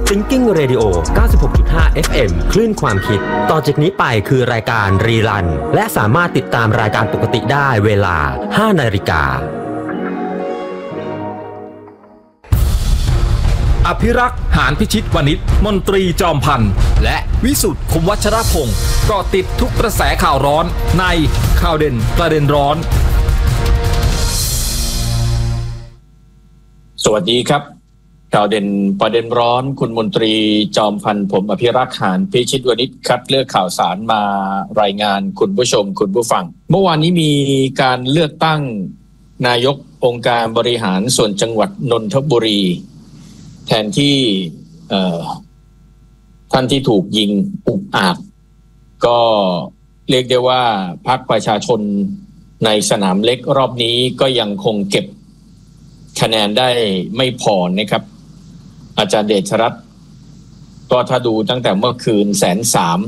Thinking Radio 96.5 FM คลื่นความคิดต่อจากนี้ไปคือรายการรีรันและสามารถติดตามรายการปกติได้เวลา 5 นาฬิกาอภิรักษ์หานพิชิตวณิชมนตรีจอมพันธ์และวิสุทธิ์คมวัชรพงศ์ก็ติดทุกกระแสข่าวร้อนในข่าวเด่นประเด็นร้อนสวัสดีครับข่าวเด่นประเด็นร้อนคุณมนตรีจอมพันธ์ผมอภิรักษ์หานพิชิตวณิชคัดเลือกข่าวสารมารายงานคุณผู้ชมคุณผู้ฟังเมื่อวานนี้มีการเลือกตั้งนายกองค์การบริหารส่วนจังหวัดนนทบุรีแทนที่ท่านที่ถูกยิงอุกอาจก็เรียกได้ว่าพรรคประชาชนในสนามเล็กรอบนี้ก็ยังคงเก็บคะแนนได้ไม่พอนะครับอาจารย์เดชรัตน์ก็ถ้าดูตั้งแต่เมื่อคืน130,000